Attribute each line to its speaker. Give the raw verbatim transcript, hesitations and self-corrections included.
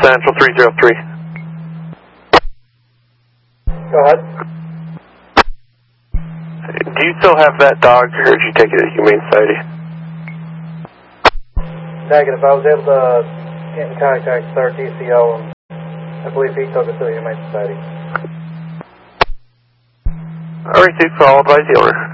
Speaker 1: Central three zero three.
Speaker 2: Go ahead.
Speaker 1: Do you still have that dog, or did you take it to Humane Society?
Speaker 2: Negative. I was able to get in contact with our D C O, and I believe he took it to the Humane Society.
Speaker 1: Alright, dude, so I'll advise the owner.